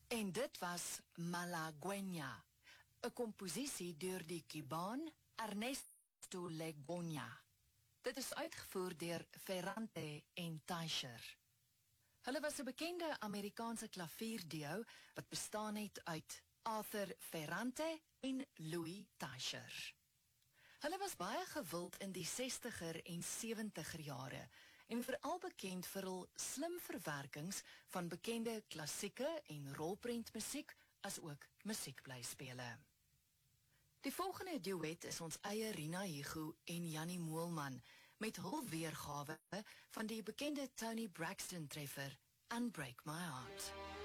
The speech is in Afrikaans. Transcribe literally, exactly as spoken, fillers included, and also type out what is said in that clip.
En dit was Malagueña, 'n komposisie deur die Cubaan Ernesto Legoña. Dit is uitgevoer deur Ferrante en Teicher. Hulle was 'n bekende Amerikaanse klavierduo wat bestaan het uit Arthur Ferrante en Louis Teicher. Hulle was baie gewild in die sestiger en sewentiger jare en veral bekend vir hul slim verwerkings van bekende klassieke en rolprentmusiek as ook musiekblyspele. Die volgende duet is ons eie Rina Hugo en Jannie Moelman met hul weergawe van die bekende Tony Braxton treffer Unbreak My Heart.